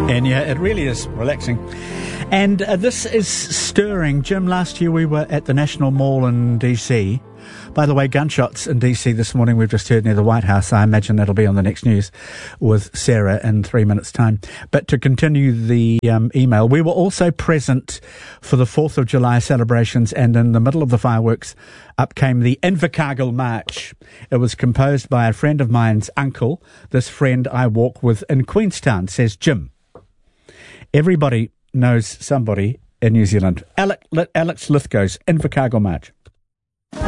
And yeah, it really is relaxing. And this is stirring. Jim, last year we were at the National Mall in DC. By the way, gunshots in DC this morning we've just heard near the White House. I imagine that'll be on the next news with Sarah in 3 minutes' time. But to continue the email, we were also present for the 4th of July celebrations, and in the middle of the fireworks up came the Invercargill March. It was composed by a friend of mine's uncle, this friend I walk with in Queenstown, says Jim. Everybody knows somebody in New Zealand. Alex Lithgow's Invercargill March.